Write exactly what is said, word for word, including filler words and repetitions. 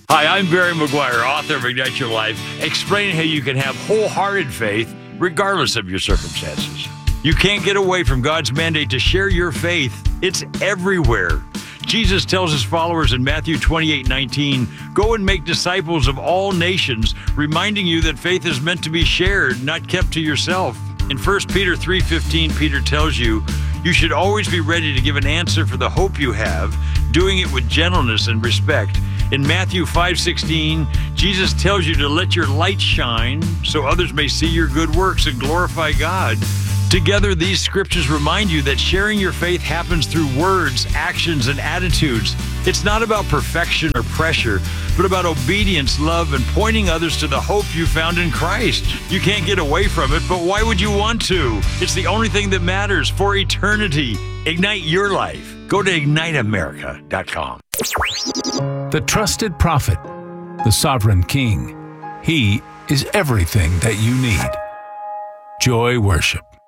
Hi, I'm Barry McGuire, author of Ignite Your Life, explaining how you can have wholehearted faith regardless of your circumstances. You can't get away from God's mandate to share your faith. It's everywhere. Jesus tells his followers in Matthew twenty-eight nineteen, "Go and make disciples of all nations," reminding you that faith is meant to be shared, not kept to yourself. In First Peter three fifteen, Peter tells you, "You should always be ready to give an answer for the hope you have, doing it with gentleness and respect." In Matthew five sixteen, Jesus tells you to let your light shine so others may see your good works and glorify God. Together, these scriptures remind you that sharing your faith happens through words, actions, and attitudes. It's not about perfection or pressure, but about obedience, love, and pointing others to the hope you found in Christ. You can't get away from it, but why would you want to? It's the only thing that matters for eternity. Ignite your life. Go to ignite america dot com. The trusted prophet, the sovereign king. He is everything that you need. Joy Worship.